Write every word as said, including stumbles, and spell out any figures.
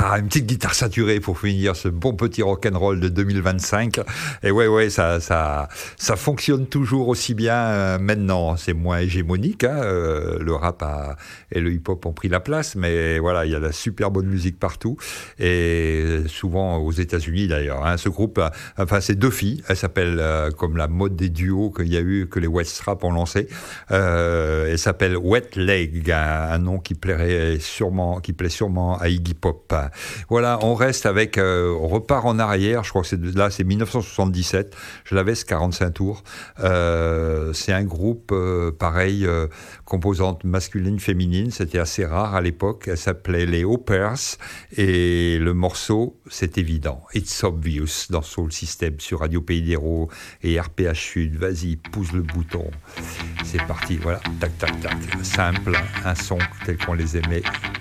Ah, une petite guitare saturée pour finir ce bon petit rock'n'roll de deux mille vingt-cinq. Et ouais, ouais, ça, ça, ça fonctionne toujours aussi bien euh, maintenant. C'est moins hégémonique, hein, euh, le rap a, et le hip-hop ont pris la place, mais voilà, il y a de la super bonne musique partout. Et souvent aux États-Unis d'ailleurs. Hein, ce groupe, euh, enfin, c'est deux filles. Elles s'appellent euh, comme la mode des duos qu'il y a eu, que les West Rap ont lancé. Euh, elles s'appellent Wet Leg, un, un nom qui plairait sûrement, qui plaît sûrement à Iggy Pop. Voilà, on reste avec, euh, on repart en arrière, je crois que c'est là, c'est dix-neuf cent soixante-dix-sept, je l'avais ce quarante-cinq tours. Euh, c'est un groupe euh, pareil, euh, composante masculine, féminine, c'était assez rare à l'époque, elle s'appelait les Hoppers, et le morceau, c'est évident, It's Obvious, dans Soul System, sur Radio Pays d'Hérault et R P H Sud, vas-y, pousse le bouton, c'est parti, voilà, tac, tac, tac, simple, un son tel qu'on les aimait